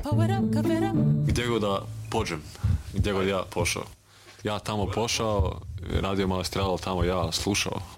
Gdje god da pođem, gdje god ja pošao. Ja tamo pošao, Radio Malestral tamo ja slušao.